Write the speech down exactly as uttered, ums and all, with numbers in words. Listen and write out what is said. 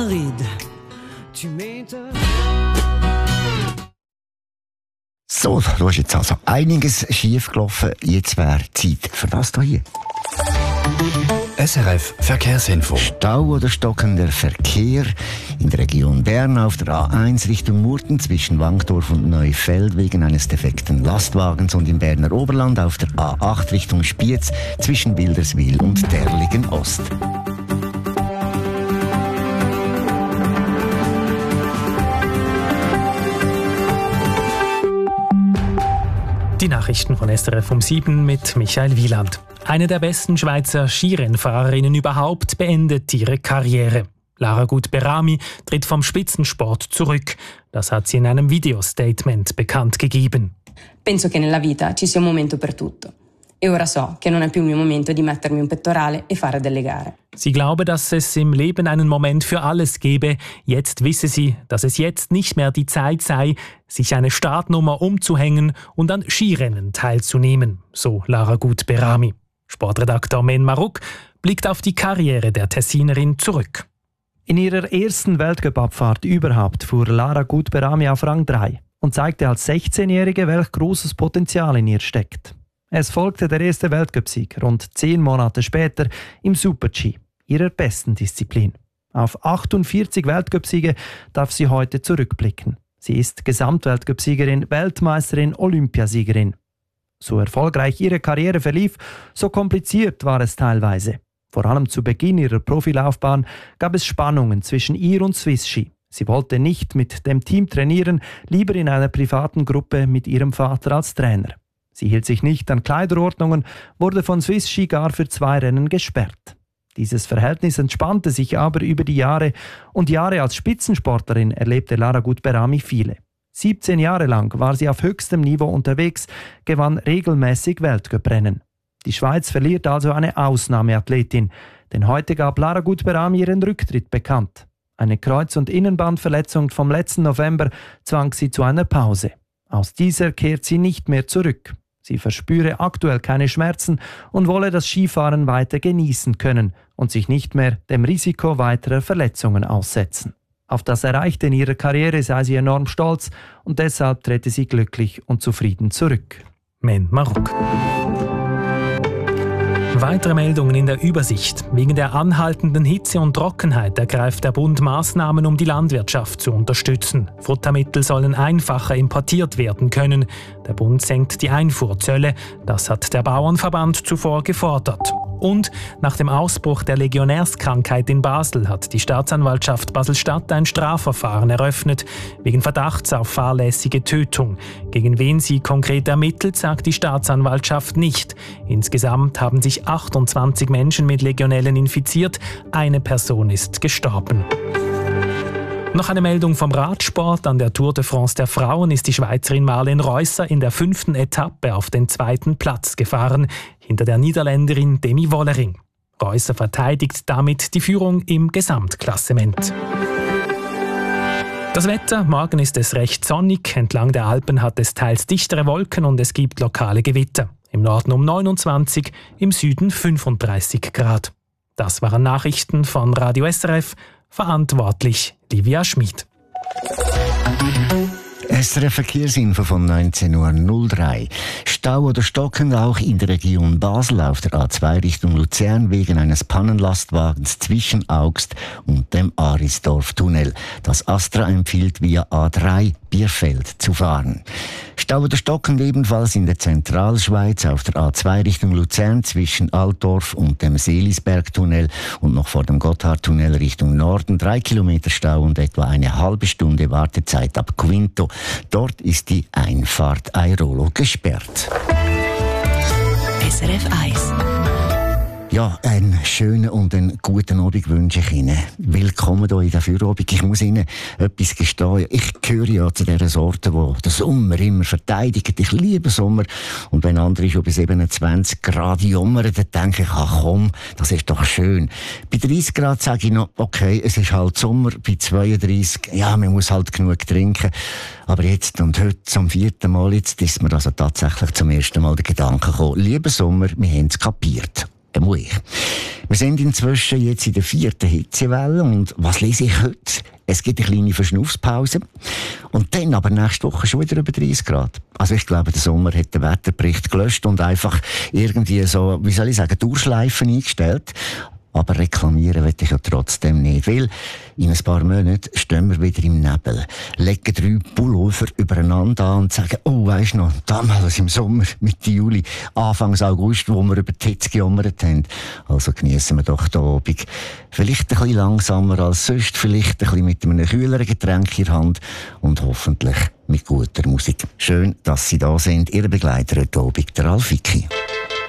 ride. Tu m'étonnes. So, da ist jetzt also einiges schief gelaufen. Jetzt wäre Zeit für das hier. S R F Verkehrsinfo. Stau oder stockender Verkehr in der Region Bern auf der A eins Richtung Murten zwischen Wankdorf und Neufeld wegen eines defekten Lastwagens und im Berner Oberland auf der A acht Richtung Spiez zwischen Wilderswil und Derligen Ost. Die Nachrichten von S R F um sieben mit Michael Wieland. Eine der besten Schweizer Skirennfahrerinnen überhaupt beendet ihre Karriere. Lara Gut-Berami tritt vom Spitzensport zurück. Das hat sie in einem Videostatement bekannt gegeben. Penso che nella vita ci sia un momento per tutto. E ora so che non è più il mio momento di mettermi un pettorale e fare delle gare. Sie glaube, dass es im Leben einen Moment für alles gebe. Jetzt wisse sie, dass es jetzt nicht mehr die Zeit sei, sich eine Startnummer umzuhängen und an Skirennen teilzunehmen, so Lara Gut-Berami. Sportredakteur Men Maruk blickt auf die Karriere der Tessinerin zurück. In ihrer ersten Weltcup-Abfahrt überhaupt fuhr Lara Gut-Berami auf Rang drei und zeigte als sechzehnjährige, welch großes Potenzial in ihr steckt. Es folgte der erste Weltcupsieg rund zehn Monate später im Super-G, ihrer besten Disziplin. Auf achtundvierzig Weltcupsiege darf sie heute zurückblicken. Sie ist Gesamtweltcupsiegerin, Weltmeisterin, Olympiasiegerin. So erfolgreich ihre Karriere verlief, so kompliziert war es teilweise. Vor allem zu Beginn ihrer Profilaufbahn gab es Spannungen zwischen ihr und Swiss Ski. Sie wollte nicht mit dem Team trainieren, lieber in einer privaten Gruppe mit ihrem Vater als Trainer. Sie hielt sich nicht an Kleiderordnungen, wurde von Swiss Ski gar für zwei Rennen gesperrt. Dieses Verhältnis entspannte sich aber über die Jahre und Jahre als Spitzensportlerin erlebte Lara Gut-Berami viele. siebzehn Jahre lang war sie auf höchstem Niveau unterwegs, gewann regelmäßig Weltcuprennen. Die Schweiz verliert also eine Ausnahmeathletin, denn heute gab Lara Gut-Berami ihren Rücktritt bekannt. Eine Kreuz- und Innenbandverletzung vom letzten November zwang sie zu einer Pause. Aus dieser kehrt sie nicht mehr zurück. Sie verspüre aktuell keine Schmerzen und wolle das Skifahren weiter genießen können und sich nicht mehr dem Risiko weiterer Verletzungen aussetzen. Auf das Erreichte in ihrer Karriere sei sie enorm stolz und deshalb trete sie glücklich und zufrieden zurück. Men Maruk. Weitere Meldungen in der Übersicht. Wegen der anhaltenden Hitze und Trockenheit ergreift der Bund Maßnahmen, um die Landwirtschaft zu unterstützen. Futtermittel sollen einfacher importiert werden können. Der Bund senkt die Einfuhrzölle. Das hat der Bauernverband zuvor gefordert. Und nach dem Ausbruch der Legionärskrankheit in Basel hat die Staatsanwaltschaft Basel-Stadt ein Strafverfahren eröffnet, wegen Verdachts auf fahrlässige Tötung. Gegen wen sie konkret ermittelt, sagt die Staatsanwaltschaft nicht. Insgesamt haben sich achtundzwanzig Menschen mit Legionellen infiziert, eine Person ist gestorben. Noch eine Meldung vom Radsport. An der Tour de France der Frauen ist die Schweizerin Marlene Reusser in der fünften Etappe auf den zweiten Platz gefahren, hinter der Niederländerin Demi Wollering. Reusser verteidigt damit die Führung im Gesamtklassement. Das Wetter: Morgen ist es recht sonnig, entlang der Alpen hat es teils dichtere Wolken und es gibt lokale Gewitter. Im Norden um neunundzwanzig, im Süden fünfunddreißig Grad. Das waren Nachrichten von Radio S R F. Verantwortlich Livia Schmid. S R F Verkehrsinfo von neunzehn Uhr null drei. Stau oder stockend auch in der Region Basel auf der A zwei Richtung Luzern wegen eines Pannenlastwagens zwischen Augst und dem Arisdorf-Tunnel. Das Astra empfiehlt via A drei Bierfeld zu fahren. Stau oder stockend ebenfalls in der Zentralschweiz auf der A zwei Richtung Luzern zwischen Altdorf und dem Seelisberg-Tunnel und noch vor dem Gotthardtunnel Richtung Norden. Drei Kilometer Stau und etwa eine halbe Stunde Wartezeit ab Quinto. Dort ist die Einfahrt Airolo gesperrt. S R F eins. Ja, einen schönen und einen guten Abend wünsche ich Ihnen. Willkommen hier in der Feierabend. Ich muss Ihnen etwas gestehen. Ich gehöre ja zu dieser Sorte, die den Sommer immer verteidigt. Ich liebe Sommer. Und wenn andere schon bei siebenundzwanzig Grad jammern, dann denke ich, ach komm, das ist doch schön. Bei dreißig Grad sage ich noch, okay, es ist halt Sommer. Bei zweiunddreißig, ja, man muss halt genug trinken. Aber jetzt und heute zum vierten Mal, jetzt ist mir also tatsächlich zum ersten Mal der Gedanke gekommen, lieber Sommer, wir haben es kapiert. Einmal ich. Wir sind inzwischen jetzt in der vierten Hitzewelle und was lese ich heute? Es gibt eine kleine Verschnaufspause und dann aber nächste Woche schon wieder über dreißig Grad. Also ich glaube, der Sommer hat den Wetterbericht gelöscht und einfach irgendwie so, wie soll ich sagen, Durchschleifen eingestellt. Aber reklamieren will ich ja trotzdem nicht, weil in ein paar Monaten stehen wir wieder im Nebel, legen drei Pullover übereinander an und sagen, oh, weisst du noch, damals im Sommer, Mitte Juli, Anfang August, wo wir über die Hitze gejammert haben. Also geniessen wir doch den Abend. Vielleicht ein bisschen langsamer als sonst, vielleicht ein bisschen mit einem kühleren Getränk in der Hand und hoffentlich mit guter Musik. Schön, dass Sie da sind. Ihr Begleiter heute Abend, der Ralf Vicky.